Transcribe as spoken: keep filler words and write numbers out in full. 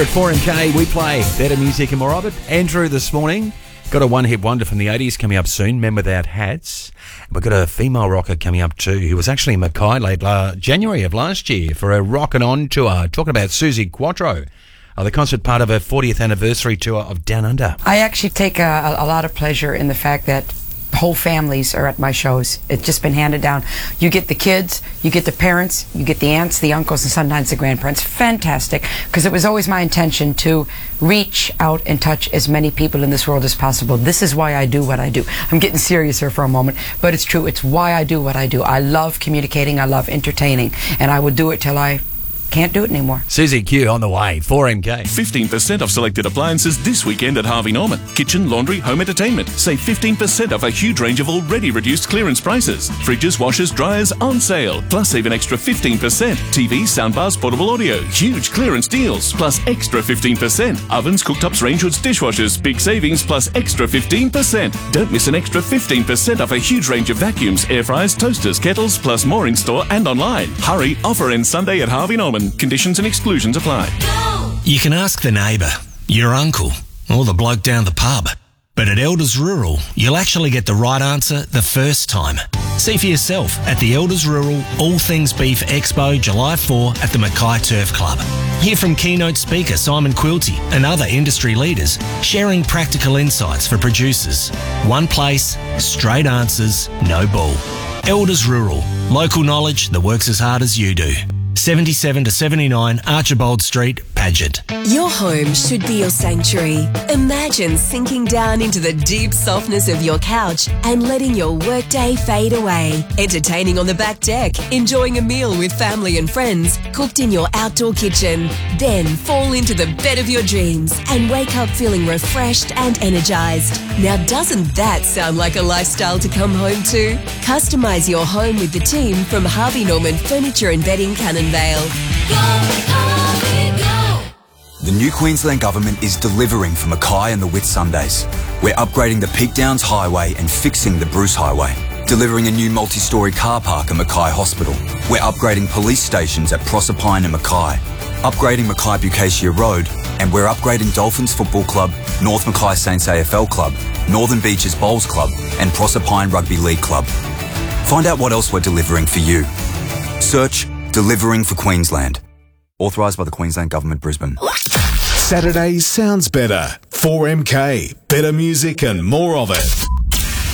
at four M K, we play better music and more of it. Andrew this morning got a one-hit wonder from the eighties coming up soon, Men Without Hats. We've got a female rocker coming up too, who was actually in Mackay late la- January of last year for a Rockin' On tour. Talking about Suzi Quatro, uh, the concert part of her fortieth anniversary tour of Down Under. I actually take a, a lot of pleasure in the fact that whole families are at my shows. It's just been handed down. You get the kids, you get the parents, you get the aunts, the uncles, and sometimes the grandparents. Fantastic, because it was always my intention to reach out and touch as many people in this world as possible. This is why I do what I do. I'm getting serious here for a moment, but it's true. It's why I do what I do. I love communicating, I love entertaining, and I would do it till I can't do it anymore. Suzi Q on the way, four M K. fifteen percent off selected appliances this weekend at Harvey Norman. Kitchen, laundry, home entertainment. Save fifteen percent off a huge range of already reduced clearance prices. Fridges, washers, dryers on sale. Plus save an extra fifteen percent. T Vs, soundbars, portable audio. Huge clearance deals. Plus extra fifteen percent. Ovens, cooktops, range hoods, dishwashers. Big savings plus extra fifteen percent. Don't miss an extra fifteen percent off a huge range of vacuums, air fryers, toasters, kettles, plus more in store and online. Hurry, offer ends Sunday at Harvey Norman. Conditions and exclusions apply. You can ask the neighbour, your uncle, or the bloke down the pub. But at Elders Rural, you'll actually get the right answer the first time. See for yourself at the Elders Rural All Things Beef Expo July fourth at the Mackay Turf Club. Hear from keynote speaker Simon Quilty and other industry leaders sharing practical insights for producers. One place, straight answers, no bull. Elders Rural, local knowledge that works as hard as you do. seventy-seven to seventy-nine Archibald Street, Paget. Your home should be your sanctuary. Imagine sinking down into the deep softness of your couch and letting your workday fade away. Entertaining on the back deck, enjoying a meal with family and friends, cooked in your outdoor kitchen. Then fall into the bed of your dreams and wake up feeling refreshed and energized. Now doesn't that sound like a lifestyle to come home to? Customize your home with the team from Harvey Norman Furniture and Bedding, Cannonvale. Go, Harvey, go! The new Queensland Government is delivering for Mackay and the Whitsundays. We're upgrading the Peak Downs Highway and fixing the Bruce Highway. Delivering a new multi-storey car park at Mackay Hospital. We're upgrading police stations at Proserpine and Mackay. Upgrading Mackay Bucacia Road, and we're upgrading Dolphins Football Club, North Mackay Saints A F L Club, Northern Beaches Bowls Club, and Proserpine Rugby League Club. Find out what else we're delivering for you. Search Delivering for Queensland. Authorised by the Queensland Government, Brisbane. Saturday sounds better. four M K. Better music and more of it.